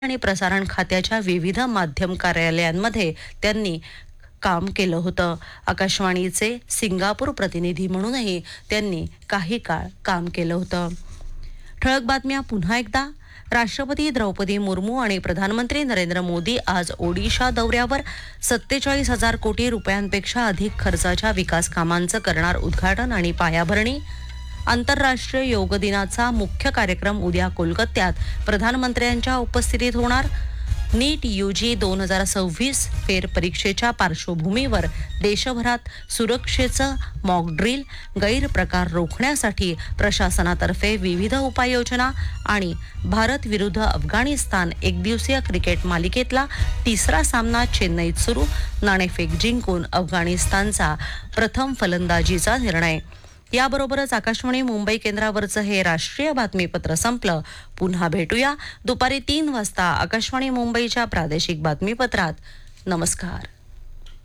आणि प्रसारण खात्याच्या विविध माध्यम कार्यालयांमध्ये त्यांनी काम केलं होतं. आकाशवाणीचे सिंगापूर प्रतिनिधी म्हणूनही त्यांनी काही काळ काम केलं होतं. ठळक बातम्या पुन्हा एकदा. राष्ट्रपती द्रौपदी मुर्मू आणि प्रधानमंत्री नरेंद्र मोदी आज ओडिशा दौऱ्यावर 47,000 कोटी रुपयांपेक्षा अधिक खर्चाच्या विकास कामांचं करणार उद्घाटन आणि पायाभरणी. आंतरराष्ट्रीय योग दिनाचा मुख्य कार्यक्रम उद्या कोलकात्यात प्रधानमंत्र्यांच्या उपस्थितीत होणार. नीट यूजी 2026 फेरपरीक्षेच्या पार्श्वभूमीवर देशभरात सुरक्षेचं मॉक ड्रिल, गैरप्रकार रोखण्यासाठी प्रशासनातर्फे विविध उपाययोजना. आणि भारत विरुद्ध अफगाणिस्तान एकदिवसीय क्रिकेट मालिकेतला तिसरा सामना चेन्नईत सुरू. नाणेफेक जिंकून अफगाणिस्तानचा प्रथम फलंदाजीचा निर्णय. याबरोबरच आकाशवाणी मुंबई केंद्रावरचं हे राष्ट्रीय बातमीपत्र संपलं. पुन्हा भेटूया दुपारी 3 वाजता आकाशवाणी मुंबईच्या प्रादेशिक बातमीपत्रात. नमस्कार.